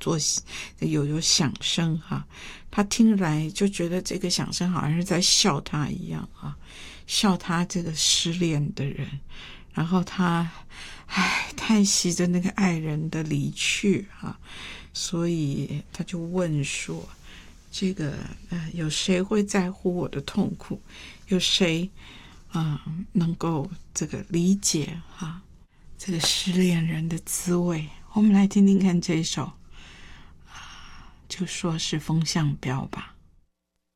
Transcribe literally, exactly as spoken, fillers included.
做有有响声哈，他听来就觉得这个响声好像是在笑他一样啊，笑他这个失恋的人，然后他唉叹息着那个爱人的离去啊，所以他就问说，这个呃有谁会在乎我的痛苦？有谁啊、呃、能够这个理解哈、啊、这个失恋人的滋味？我们来听听看这一首啊，就说是风向标吧。